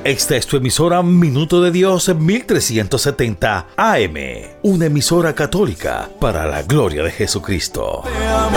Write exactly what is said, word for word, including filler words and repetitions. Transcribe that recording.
Esta es tu emisora Minuto de Dios mil trescientos setenta A M, una emisora católica para la gloria de Jesucristo. Te amo